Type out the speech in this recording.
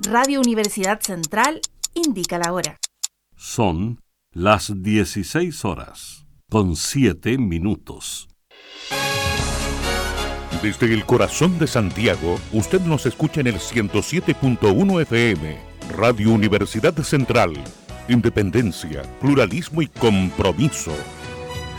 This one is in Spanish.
Radio Universidad Central indica la hora. Son las 16:07. Desde el corazón de Santiago, usted nos escucha en el 107.1 FM, Radio Universidad Central. Independencia, pluralismo y compromiso.